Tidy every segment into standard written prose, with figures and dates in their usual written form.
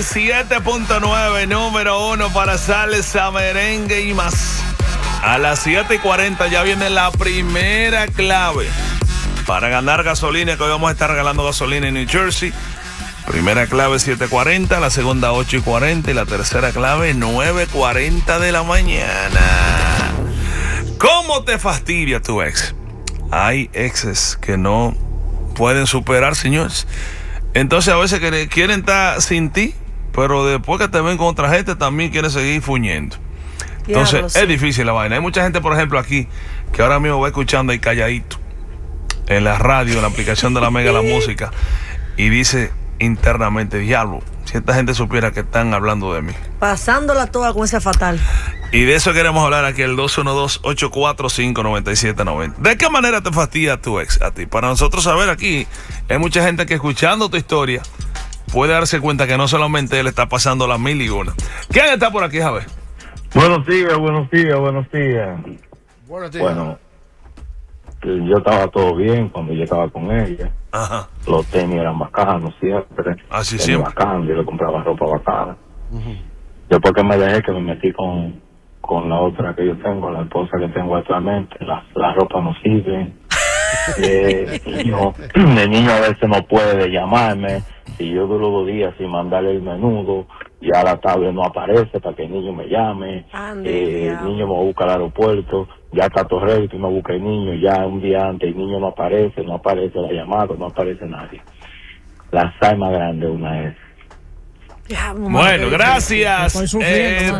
97.9, número 1 para salsa, merengue y más. A las 7:40 ya viene la primera clave para ganar gasolina, que hoy vamos a estar regalando gasolina en New Jersey. Primera clave 7:40, la segunda 8:40 y la tercera clave 9:40 de la mañana. ¿Cómo te fastidia tu ex? Hay exes que no pueden superar, señores. Entonces a veces quieren estar sin ti, pero después que te ven con otra gente también quieren seguir fuñendo. Entonces Diablo, sí. Es difícil la vaina. Hay mucha gente, por ejemplo, aquí que ahora mismo va escuchando ahí calladito en la radio, en la aplicación de la Mega La Música, y dice internamente: diablo, si esta gente supiera que están hablando de mí. Pasándola toda con ese fatal. Y de eso queremos hablar aquí, el 212-845-9790. ¿De qué manera te fastidia tu ex a ti? Para nosotros saber aquí, hay mucha gente que escuchando tu historia puede darse cuenta que no solamente él está pasando las mil y una. ¿Quién está por aquí, Javier? Buenos días, buenos días, buenos días. Buenos días. Bueno, yo estaba todo bien cuando yo estaba con ella. Ajá. Los tenis eran bacanos siempre. Así Tenis siempre. bacanos, yo le compraba ropa bacana. Después que me dejé, que me metí con la otra que yo tengo, la esposa que tengo actualmente, la ropa no sirve. El niño a veces no puede llamarme. Si yo duro 2 días sin mandarle el menudo, ya la tablet no aparece para que el niño me llame. El niño me busca al aeropuerto, ya está todo ready, me busca el niño, ya un día antes el niño no aparece la llamada, no aparece nadie. La sal más grande una es. Bueno, gracias. Estoy sufriendo,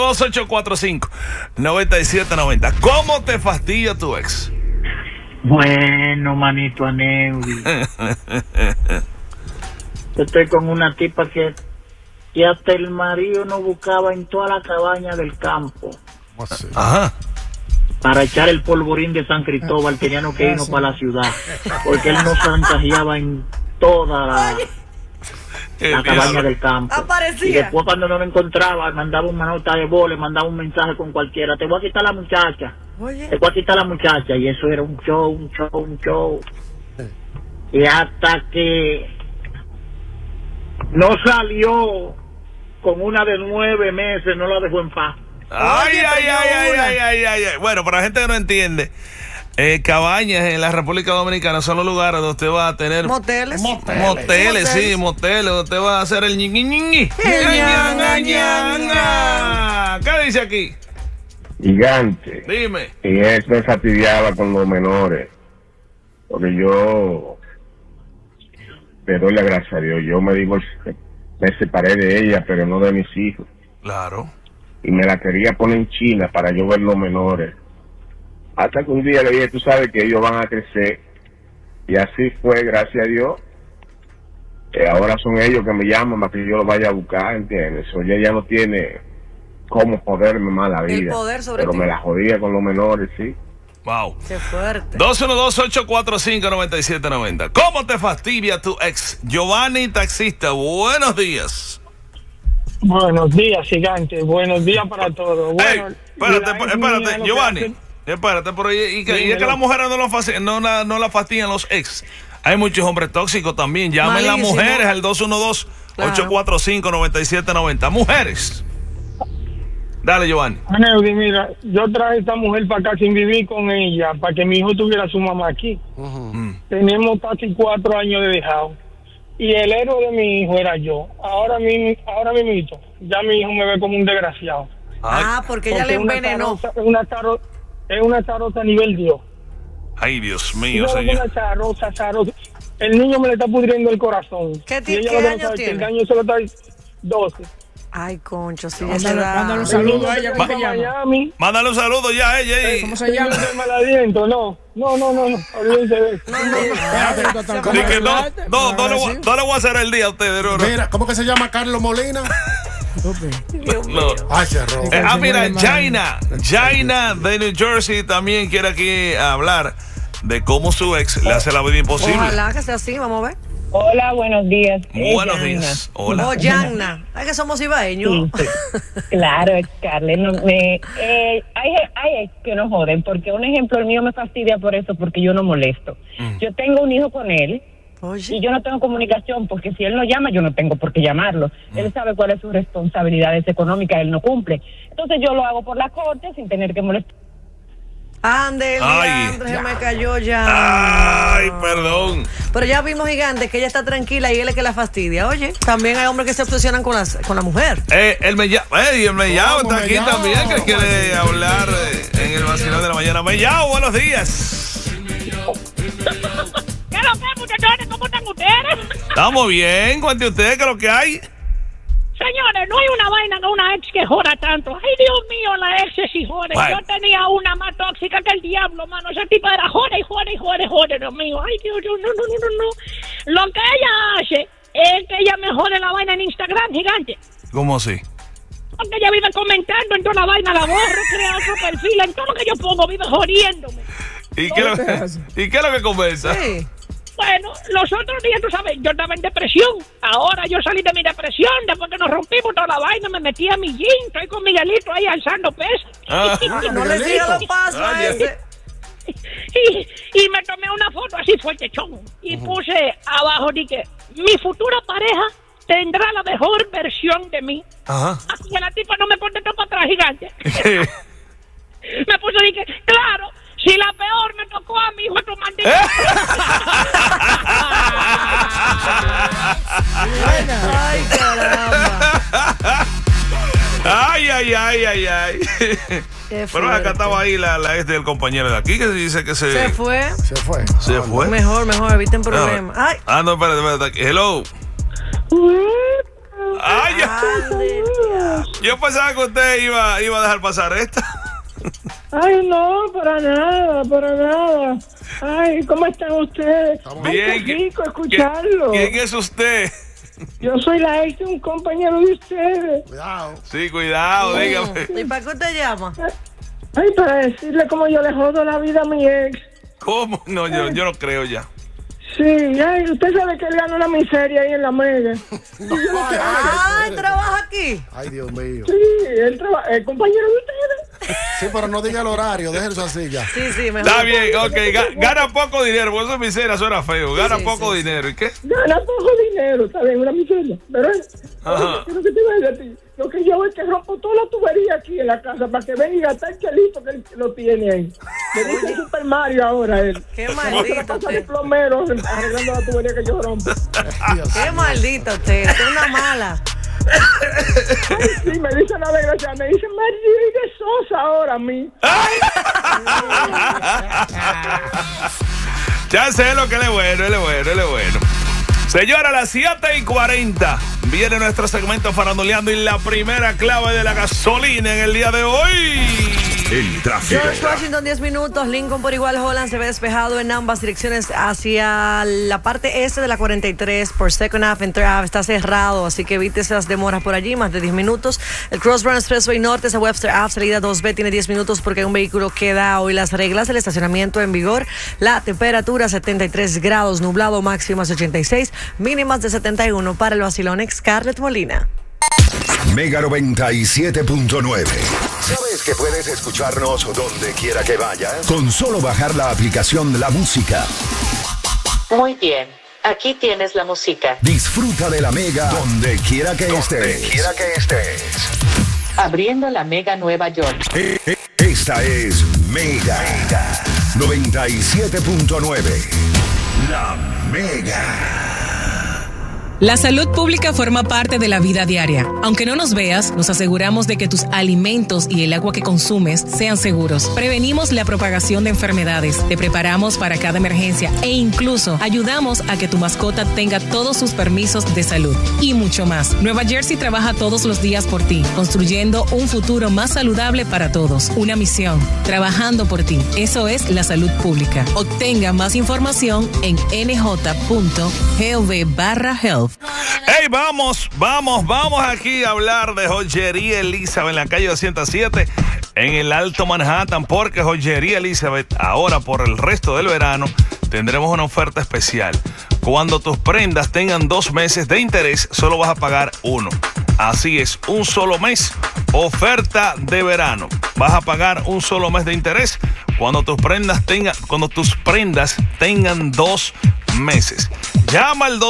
212-845-9790. ¿Cómo te fastidia tu ex? Bueno, manito Aneudi. Yo estoy con una tipa que hasta el marido nos buscaba en toda la cabaña del campo Ajá. para echar el polvorín de San Cristóbal. Teníamos que irnos para la ciudad porque él nos chantajeaba en toda la cabaña del campo. Aparecía. Y después cuando no lo encontraba, mandaba una nota de voz, le mandaba un mensaje con cualquiera: te voy a quitar la muchacha. Oye. Te voy a quitar la muchacha. Y eso era un show. Y hasta que no salió con una de 9 meses, no la dejó en paz. Ay. Bueno, para la gente que no entiende, cabañas en la República Dominicana son los lugares donde usted va a tener Moteles. moteles, sí, moteles, donde usted va a hacer el ñi. ¿Qué dice aquí? Gigante. Dime. Y él me fastidiaba con los menores, porque yo le doy la gracia a Dios. Yo me separé de ella, pero no de mis hijos, Claro. y me la quería poner en China para yo ver los menores, hasta que un día le dije: tú sabes que ellos van a crecer, y así fue, gracias a Dios. Ahora son ellos que me llaman para que yo los vaya a buscar, ¿entiendes? O ella ya no tiene cómo joderme más la vida, poder sobre pero ti. me la jodía con los menores, sí. Wow. Qué fuerte. 212-845-9790. ¿Cómo te fastidia tu ex? Giovanni, taxista, buenos días. Buenos días, gigante. Buenos días para todos. Bueno, Espérate, Giovanni. Espérate, pero y es que Dímelo. las mujeres no la fastidian los ex. Hay muchos hombres tóxicos también. Llamen las Malísimo. mujeres al 212-845-9790. Mujeres. Dale, Giovanni. Aneudi, mira, yo traje a esta mujer para acá sin vivir con ella, para que mi hijo tuviera a su mamá aquí. Tenemos casi 4 años de dejado. Y el héroe de mi hijo era yo. Ahora mismo, ya mi hijo me ve como un desgraciado. Porque ella le envenenó. Es una charota a nivel Dios. Ay, Dios mío, Yo señor. una charota. El niño me le está pudriendo el corazón. ¿Qué Y ella qué lo que no años sabe que tiene? el daño se lo está 12. Ay, concho, sí. Mándale un saludo a ella. ¿Cómo se llama? Miami. Mándale un saludo ya a ella. ¿Cómo se llama? No. Olvídense de eso. Di que no le voy a hacer el día a ustedes. No. Mira, ¿cómo que se llama Carlos Molina? No. Ay, cerró. Mira, Jaina de New Jersey también quiere aquí hablar de cómo su ex le hace la vida imposible. Ojalá que sea así, vamos a ver. Hola, buenos días. Buenos días. Hola. Oh, Yanna. Es que somos ibaeños. Sí. Claro, Scarlett. Hay que no joden, porque un ejemplo, el mío me fastidia por eso, porque yo no molesto. Yo tengo un hijo con él, Oye. Y yo no tengo comunicación porque si él no llama, yo no tengo por qué llamarlo. Él sabe cuáles son sus responsabilidades económicas, él no cumple. Entonces yo lo hago por la corte sin tener que molestar. Ande, Andrés, se me cayó ya. Ay, perdón. Pero ya vimos, Gigante, que ella está tranquila y él es que la fastidia. Oye, también hay hombres que se obsesionan con la mujer. El Mellao está aquí Mellao? también, que quiere hablar en el vacilón de la mañana. Mellao, buenos días. ¿Qué lo que, muchachones? ¿Cómo están ustedes? Estamos bien, cuente usted, ¿qué es lo que hay? Señores, no hay una vaina de una ex que joda tanto. Ay, Dios mío, la ex sí jode. Bueno. Yo tenía una más tóxica que el diablo, mano. Esa tipa era jode, Dios mío. Ay, Dios, no. Lo que ella hace es que ella me jode la vaina en Instagram, Gigante. ¿Cómo así? Porque ella vive comentando en toda la vaina, la borro, crea otro perfil, en todo lo que yo pongo vive jodiéndome. ¿Y qué es lo que conversa? Sí. Bueno, los otros días, tú sabes, yo estaba en depresión. Ahora yo salí de mi depresión después que nos rompimos toda la vaina, me metí a mi gym, estoy con Miguelito ahí alzando pesas. Ah. No le siga los pasos a Oye. ese. Y me tomé una foto así fuertechón y puse abajo, dije, mi futura pareja tendrá la mejor versión de mí. Ajá. Así que la tipa no me contestó para atrás, Gigante. Me puse, dije, claro, si la peor me tocó a mi hijo, tu maldito. Ay, caramba. Ay. Qué Pero acá fuerte. estaba ahí la ex del compañero de aquí que dice que Se fue. Se fue. Se fue. Mejor, eviten problemas. Ay. No, espérate. Hello. Ay, Ande, yo pensaba que usted iba a dejar pasar esta. Ay, no, para nada. Ay, ¿cómo están ustedes? Bien. Ay, qué rico escucharlo. ¿Quién es usted? Yo soy la ex de un compañero de ustedes. Cuidado. Sí, cuidado, dígame. ¿Y para qué usted llama? Ay, para decirle cómo yo le jodo la vida a mi ex. ¿Cómo? No, yo no creo ya. Sí, ay, usted sabe que él ganó la miseria ahí en la Mega. Ay, trabaja aquí. Ay, Dios mío. Sí, él trabaja, el compañero de ustedes. Sí, pero no diga el horario, déjelo así ya. Sí, mejor. Está bien, ok. Gana poco dinero, por eso miseria suena feo. Gana Sí, poco sí. dinero. ¿Y qué? Gana poco dinero, está bien, una miseria. Pero Ajá. quiero que te vaya a ti. Lo que yo es que rompo toda la tubería aquí en la casa para que venga y gastar el chelito que él lo tiene ahí. Le dice Super Mario ahora él. Qué Otra maldito pasa de usted. plomero arreglando la tubería que yo rompo. Qué maldito usted. Usted es una mala. Ay, sí, me dice la desgraciada, me dice María de Sosa ahora a mí. Ya sé lo que él es bueno. Señora, a las 7:40 viene nuestro segmento faranduleando y la primera clave de la gasolina en el día de hoy. El tráfico. George Washington, 10 minutos. Lincoln por igual. Holland se ve despejado en ambas direcciones hacia la parte este de la 43 por Second Ave. Third Ave está cerrado, así que evite esas demoras por allí, más de 10 minutos. El Cross Run Expressway Norte hacia Webster Ave, salida 2B, tiene 10 minutos porque un vehículo queda hoy. Las reglas del estacionamiento en vigor. La temperatura 73 grados, nublado, máximas 86, mínimas de 71 para el vacilón. Scarlett Molina. Mega 97.9. ¿Sabes que puedes escucharnos donde quiera que vayas? Con solo bajar la aplicación La Música. Muy bien, aquí tienes la música. Disfruta de la Mega donde quiera que estés. Abriendo la Mega Nueva York. Esta es Mega 97.9. La Mega. La salud pública forma parte de la vida diaria. Aunque no nos veas, nos aseguramos de que tus alimentos y el agua que consumes sean seguros. Prevenimos la propagación de enfermedades, te preparamos para cada emergencia e incluso ayudamos a que tu mascota tenga todos sus permisos de salud y mucho más. Nueva Jersey trabaja todos los días por ti, construyendo un futuro más saludable para todos. Una misión, trabajando por ti. Eso es la salud pública. Obtenga más información en nj.gov/health. Hey, vamos aquí a hablar de Joyería Elizabeth en la calle 207 en el Alto Manhattan, porque Joyería Elizabeth ahora por el resto del verano tendremos una oferta especial. Cuando tus prendas tengan 2 meses de interés, solo vas a pagar 1. Así es, un solo mes, oferta de verano. Vas a pagar un solo mes de interés cuando tus prendas tengan 2 meses. Llama al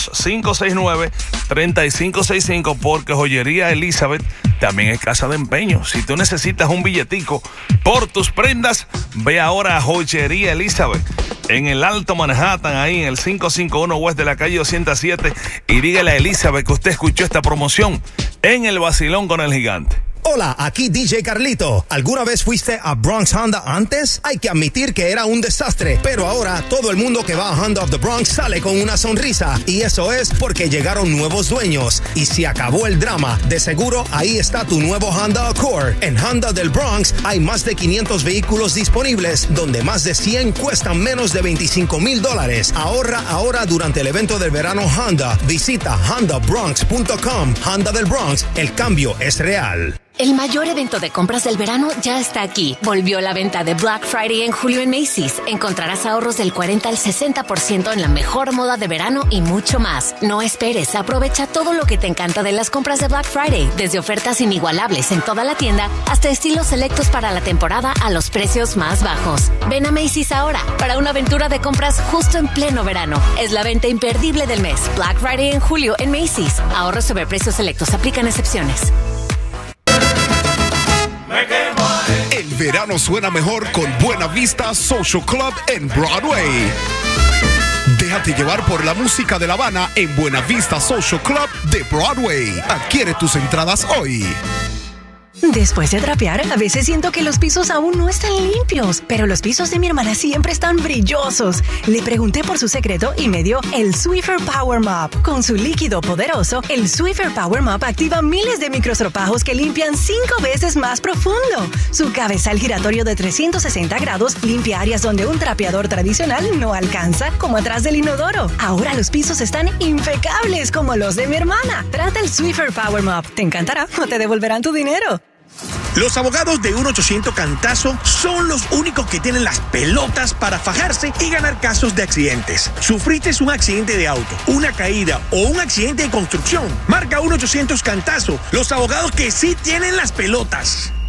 212-569-3565 porque Joyería Elizabeth también es casa de empeño. Si tú necesitas un billetico por tus prendas, ve ahora a Joyería Elizabeth en el Alto Manhattan, ahí en el 551 West de la calle 207, y dígale a Elizabeth que usted escuchó esta promoción en el Vacilón con el Gigante. Hola, aquí DJ Carlito. ¿Alguna vez fuiste a Bronx Honda antes? Hay que admitir que era un desastre, pero ahora todo el mundo que va a Honda of the Bronx sale con una sonrisa. Y eso es porque llegaron nuevos dueños y se acabó el drama. De seguro, ahí está tu nuevo Honda Accord. En Honda del Bronx hay más de 500 vehículos disponibles, donde más de 100 cuestan menos de $25,000. Ahorra ahora durante el evento del verano Honda. Visita HondaBronx.com. Honda del Bronx, el cambio es real. El mayor evento de compras del verano ya está aquí. Volvió la venta de Black Friday en julio en Macy's. Encontrarás ahorros del 40 al 60% en la mejor moda de verano y mucho más. No esperes, aprovecha todo lo que te encanta de las compras de Black Friday. Desde ofertas inigualables en toda la tienda hasta estilos selectos para la temporada a los precios más bajos. Ven a Macy's ahora para una aventura de compras justo en pleno verano. Es la venta imperdible del mes. Black Friday en julio en Macy's. Ahorros sobre precios selectos. Aplican excepciones. El verano suena mejor con Buena Vista Social Club en Broadway. Déjate llevar por la música de La Habana en Buena Vista Social Club de Broadway. Adquiere tus entradas hoy. Después de trapear, a veces siento que los pisos aún no están limpios, pero los pisos de mi hermana siempre están brillosos. Le pregunté por su secreto y me dio el Swiffer Power Mop. Con su líquido poderoso, el Swiffer Power Mop activa miles de microstropajos que limpian 5 veces más profundo. Su cabezal giratorio de 360 grados limpia áreas donde un trapeador tradicional no alcanza, como atrás del inodoro. Ahora los pisos están impecables como los de mi hermana. Trata el Swiffer Power Mop. Te encantará o te devolverán tu dinero. Los abogados de 1-800 Cantazo son los únicos que tienen las pelotas para fajarse y ganar casos de accidentes. ¿Sufriste un accidente de auto, una caída o un accidente de construcción? Marca 1-800 Cantazo, los abogados que sí tienen las pelotas.